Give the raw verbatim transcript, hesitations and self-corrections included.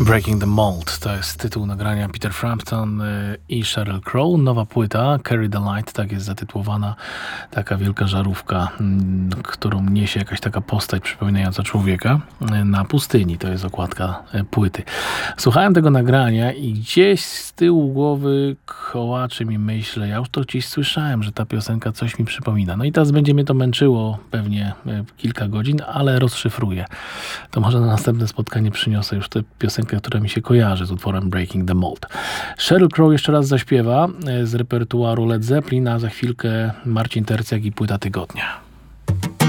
Breaking the Mold to jest tytuł nagrania Peter Frampton i Sheryl Crow. Nowa płyta, Carry the Light, tak jest zatytułowana. Taka wielka żarówka, którą niesie jakaś taka postać przypominająca człowieka na pustyni. To jest okładka płyty. Słuchałem tego nagrania i gdzieś z tyłu głowy kołaczy mi myśl, ja już to gdzieś słyszałem, że ta piosenka coś mi przypomina. No i teraz będzie mnie to męczyło pewnie kilka godzin, ale rozszyfruję. To może na następne spotkanie przyniosę już tę piosenkę, która mi się kojarzy z utworem Breaking the Mold. Sheryl Crow jeszcze raz zaśpiewa z repertuaru Led Zeppelin, a za chwilkę Marcin Tercek i płyta tygodnia.